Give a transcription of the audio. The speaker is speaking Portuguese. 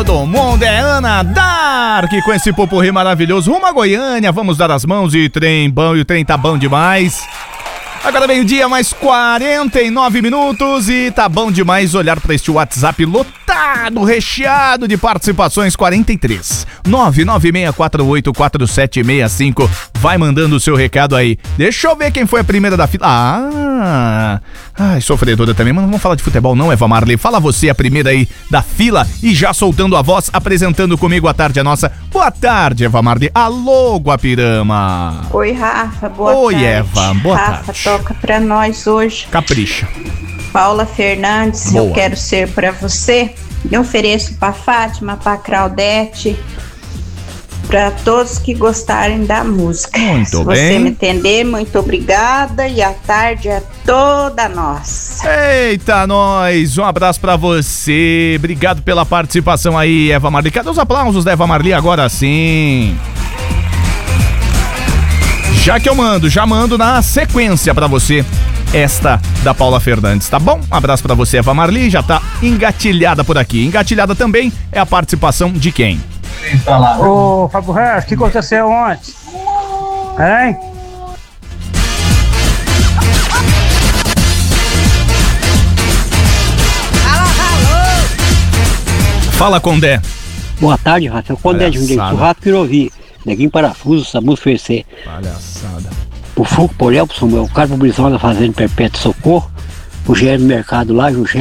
todo mundo, é Ana Dark com esse popurrí maravilhoso. Rumo a Goiânia, vamos dar as mãos e trem bom, e o trem tá bom demais. Agora meio-dia, mais 49 minutos e tá bom demais olhar pra este WhatsApp lotado, recheado de participações. 43 996484765. Vai mandando o seu recado aí. Deixa eu ver quem foi a primeira da fila. Ai, sofredora também, mas não vamos falar de futebol não, Eva Marley. Fala você a primeira aí da fila e já soltando a voz, apresentando comigo a tarde a nossa. Boa tarde, Eva Marley. Alô, Guapirama. Oi, Rafa, boa tarde. Oi, Eva, boa Rafa, tarde. toca pra nós hoje. Capricha. Paula Fernandes, Boa. Eu Quero Ser Pra Você. Eu ofereço pra Fátima, pra Claudete, pra todos que gostarem da música. Muito Se bem. você me entender, muito obrigada e a tarde é toda nossa. Eita, nós! Um abraço pra você. Obrigado pela participação aí, Eva Marley. Cadê os aplausos da Eva Marley agora sim? Já mando na sequência pra você esta da Paula Fernandes, tá bom? Um abraço pra você, Eva Marley, já tá engatilhada por aqui. Engatilhada também é a participação de quem? Ô, Fábio Reis, o que aconteceu ontem? Hein? Fala, Condé. Boa tarde, Rafa. Quando é de um Palhaçada. churrasco que eu ouvi. Neguinho Parafuso, Samu Fercê. Palhaçada. O Fogo Porelpson, o cara Brizola fazendo Perpétuo Socorro. O gerente do mercado lá, o